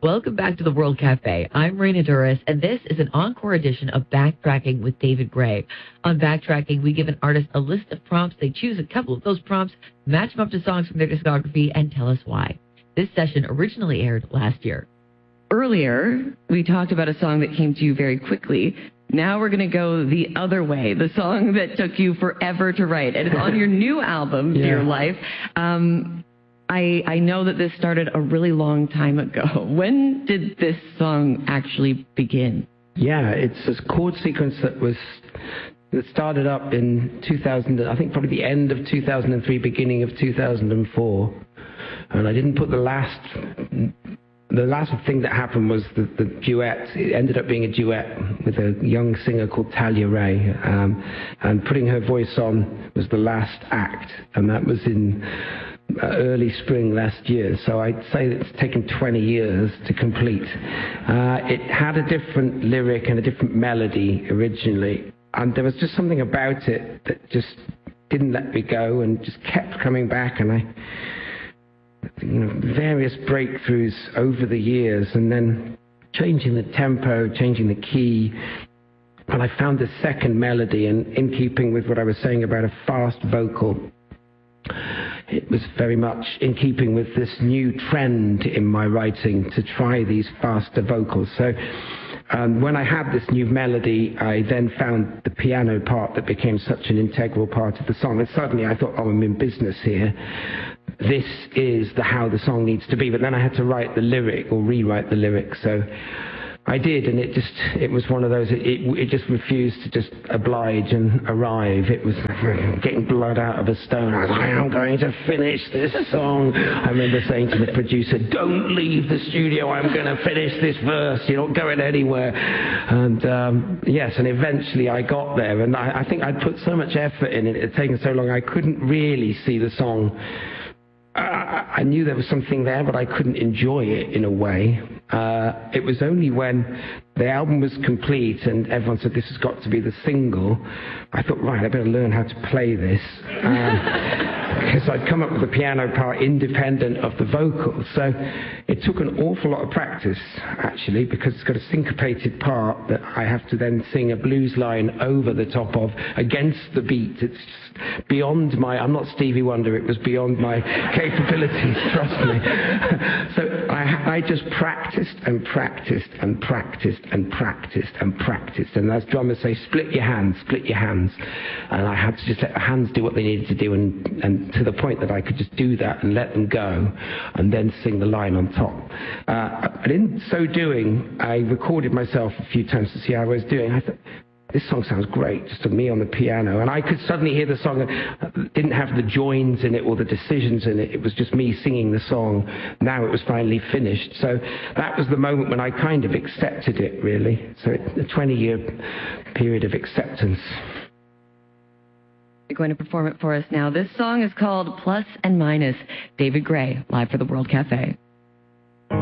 Welcome back to the World Cafe. I'm Raina Duras, and this is an encore edition of Backtracking with David Gray. On Backtracking, we give an artist a list of prompts. They choose a couple of those prompts, match them up to songs from their discography, and tell us why. This session originally aired last year. Earlier, we talked about a song that came to you very quickly. Now we're going to go the other way, the song that took you forever to write. And it's on your new album, Dear Life. I know that this started a really long time ago. When did this song actually begin? Yeah, it's a chord sequence that started up in 2000, I think probably the end of 2003, beginning of 2004. And I didn't put the last thing that happened was the duet. It ended up being a duet with a young singer called Talia Ray. And putting her voice on was the last act. And that was in early spring last year, so I'd say that it's taken 20 years to complete. It had a different lyric and a different melody originally, and there was just something about it that just didn't let me go and just kept coming back, and various breakthroughs over the years, and then changing the tempo, changing the key, and I found this second melody, and in keeping with what I was saying about a fast vocal, it was very much in keeping with this new trend in my writing to try these faster vocals. So when I had this new melody, I then found the piano part that became such an integral part of the song. And suddenly I thought, oh, I'm in business here. This is how the song needs to be. But then I had to write the lyric or rewrite the lyric. So I did, and it was one of those, it just refused to just oblige and arrive. It was getting blood out of a stone. I was like, I'm going to finish this song. I remember saying to the producer, don't leave the studio, I'm going to finish this verse, you're not going anywhere. And yes, and eventually I got there, and I think I'd put so much effort in it, it had taken so long, I couldn't really see the song. I knew there was something there, but I couldn't enjoy it in a way. It was only when the album was complete and everyone said, this has got to be the single, I thought, right, I better learn how to play this. Because I'd come up with the piano part independent of the vocals. So it took an awful lot of practice, actually, because it's got a syncopated part that I have to then sing a blues line over the top of, against the beat. It's beyond I'm not Stevie Wonder, it was beyond my capabilities, trust me. So I just practiced and practiced and practiced and practiced and practiced. And as drummers say, split your hands, split your hands. And I had to just let the hands do what they needed to do, and to the point that I could just do that and let them go and then sing the line on top. And in so doing, I recorded myself a few times to see how I was doing. I thought, this song sounds great, just me on the piano. And I could suddenly hear the song, it didn't have the joins in it or the decisions in it. It was just me singing the song. Now it was finally finished. So that was the moment when I kind of accepted it, really. So a 20-year period of acceptance. You're going to perform it for us now. This song is called Plus and Minus. David Gray, live for the World Cafe.